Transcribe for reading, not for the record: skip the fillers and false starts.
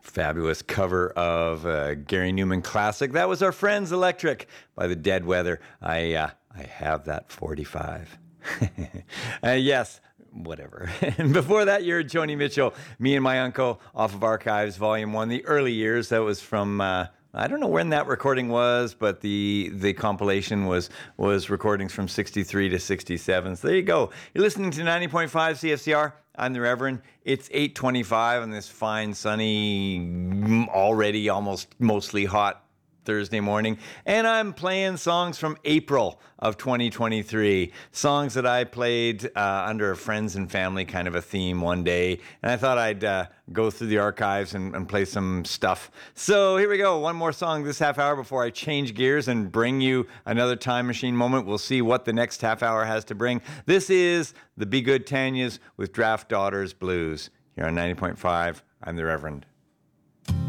Fabulous cover of Gary Newman classic. That was our friends Electric by the Dead Weather. I have that 45. Yes, whatever. And before that, you heard Joni Mitchell, Me and My Uncle, off of Archives Volume 1, the early years. That was from, I don't know when that recording was, but the compilation was recordings from 63 to 67. So there you go. You're listening to 90.5 CFCR. I'm the Reverend. It's 8:25 on this fine, sunny, already almost mostly hot Thursday morning, and I'm playing songs from April of 2023, songs that I played under a friends and family kind of a theme one day, and I thought I'd go through the archives and play some stuff. So here we go, one more song this half hour before I change gears and bring you another time machine moment. We'll see what the next half hour has to bring. This is the Be Good Tanyas with Draft Daughters Blues here on 90.5. I'm the Reverend.